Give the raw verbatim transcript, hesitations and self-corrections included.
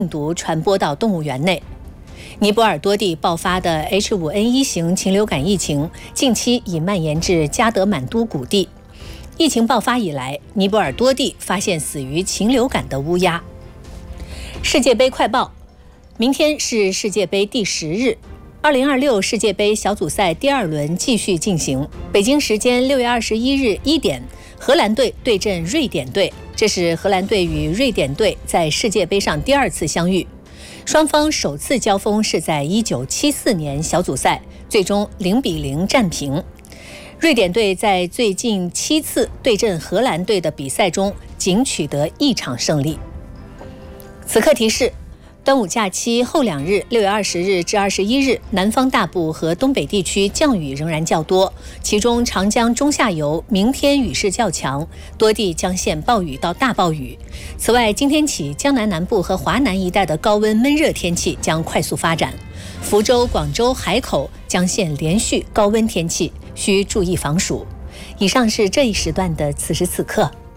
病毒传播到动物园内。尼泊尔多地爆发的 H 五 N 一 型禽流感疫情，近期已蔓延至加德满都谷地。疫情爆发以来，尼泊尔多地发现死于禽流感的乌鸦。世界杯快报，明天是世界杯第十日。二零二六世界杯小组赛第二轮继续进行。北京时间六月二十一日一点，荷兰队对阵瑞典队，这是荷兰队与瑞典队在世界杯上第二次相遇。双方首次交锋是在一九七四年小组赛，最终零比零战平。瑞典队在最近七次对阵荷兰队的比赛中，仅取得一场胜利。此刻提示：端午假期后两日，六月二十日至二十一日，南方大部和东北地区降雨仍然较多，其中长江中下游明天雨势较强，多地将现暴雨到大暴雨。此外，今天起，江南南部和华南一带的高温闷热天气将快速发展，福州、广州、海口将现连续高温天气，需注意防暑。以上是这一时段的此时此刻。